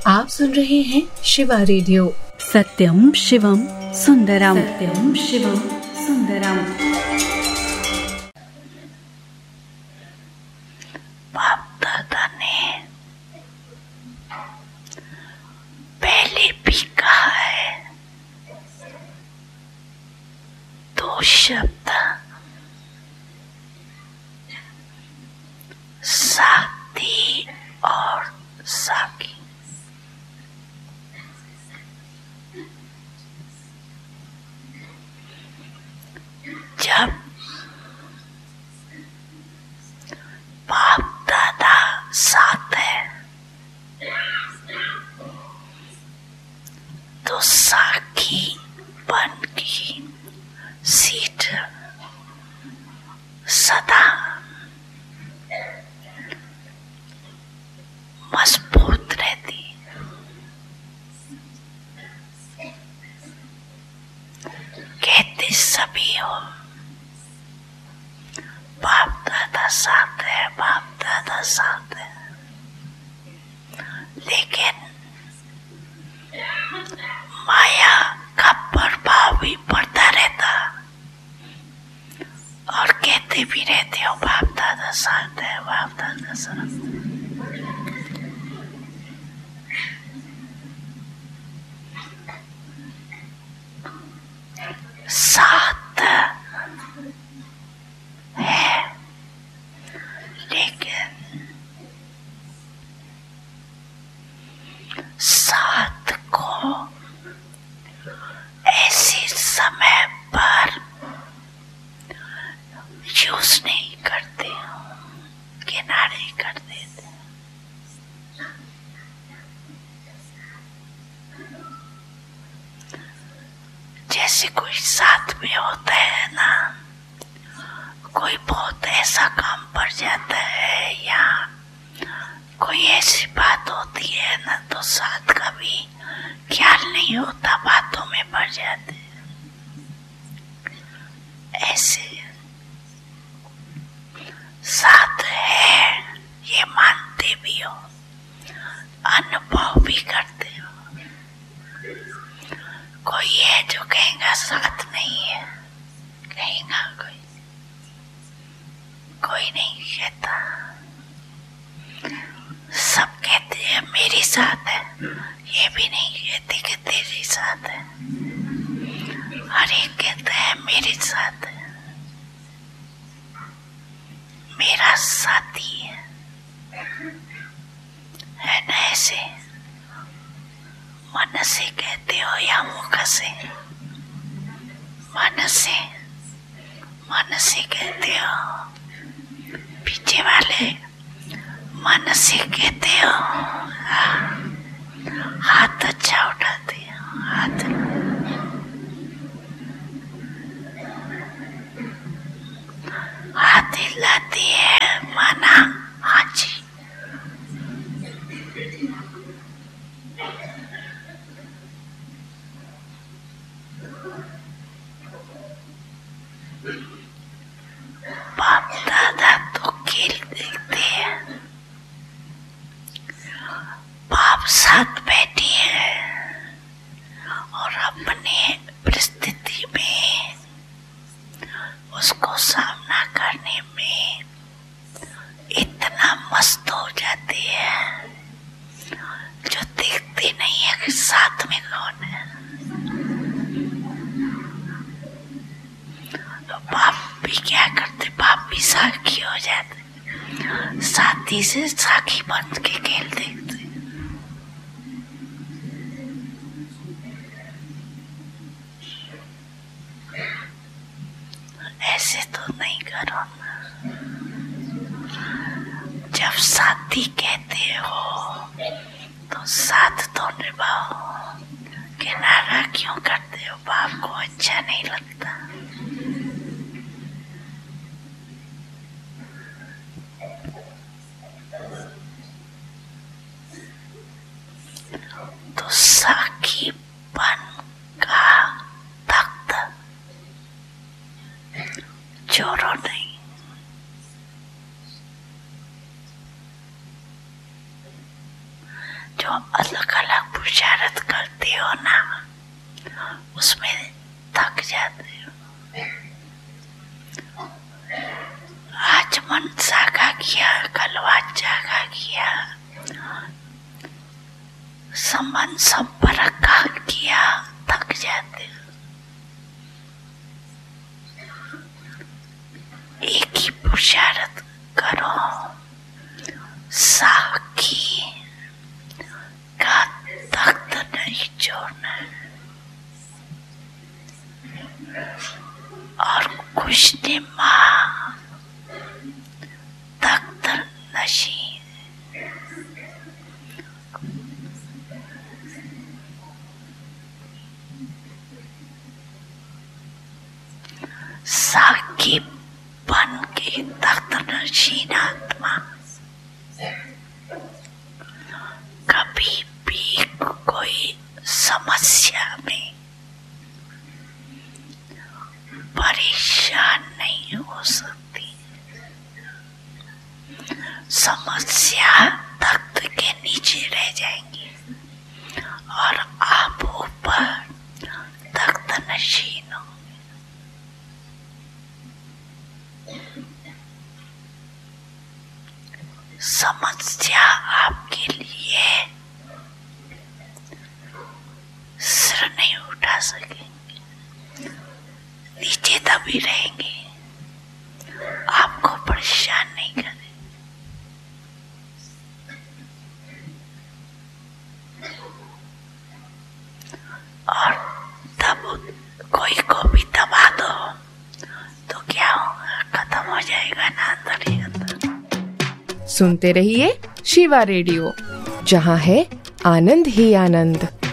आप सुन रहे हैं शिवा रेडियो। सत्यम शिवम सुंदरम, सत्यम शिवम सुंदरम। बाप दादा ने पहले भी कहा है, दो शब्द साथी और साकी। जब बाप दादा साथ है तो साकी बन की सीट सदा मजबूत रहती। कहते सभी हो बाप दादा साथ है, बाप दादा साथ है, लेकिन माया का प्रभाव भी पड़ता रहता और कहते भी रहते हो बाप दादा साथ है, बाप दादा साथ है। साथ है, लेकिन साथ को ऐसे समय पर यूज नहीं करते, किनारे कर देते। जैसे कोई साथ में होता है ना, कोई बहुत ऐसा काम पड़ जाता है या कोई ऐसी बात होती है ना, तो साथ का भी ख्याल नहीं होता, बातों में पड़ जाते हैं। ऐसे साथ है ये मानते भी हो, अनुभव भी करते हो। कोई है जो कहेगा साथ नहीं है, कहेगा कोई नहीं कहता। सब कहते हैं मेरे साथ है, ये भी नहीं कहते कि तेरे साथ है। हर एक कहता है मेरे साथ है, मेरा साथी है ना। ऐसे मन से कहते हो या मुख से? मन से कहते हो, पीछे वाले मन से कहते हो। हाथ अच्छा उठाते हो, हाथ हिलाती है, माना हाँ जी। बाप दादा तो खेल देखते हैं, बाप साथ बैठी है और अपने परिस्थिति में उसको सामना करने में इतना मस्त हो जाती है जो देखते नहीं है कि साथ में कौन है। तो बाप भी क्या करते, बाप भी साखी हो जाते, साथी से साखी बन के खेल देखते। ऐसे तो नहीं करो ना। जब साथी कहते हो तो साथ तो निभाओ, किनारा क्यों करते हो? बाप को अच्छा नहीं लगता। तो साखी बन का तख्त छोड़ो नहीं। जो अलग अलग पुरुषार्थ करते हो ना, उसमें थक जाते हो। आज मन जागा किया, कल वाच जागा किया, संबंध संपर्क का किया, थक जाते हो। एक ही पुरुषार्थ करो, साखी का तख्त नहीं छोड़ना और खुशनुमा तख्त नशीं। साखी बन के तख्त नशीन आत्मा कभी भी कोई समस्या में परेशान नहीं हो सकती। समस्या तख्त के नीचे रह जाएंगी और आप ऊपर तख्त नशीन हो। समस्या आपके लिए सिर नहीं उठा सकेंगे, नीचे दबी रहेंगे, आपको परेशान नहीं करें। और तब कोई को भी दबा दो तो क्या होगा, खत्म हो जाएगा ना अंदर ही अंदर। सुनते रहिए शिवा रेडियो, जहाँ है आनंद ही आनंद।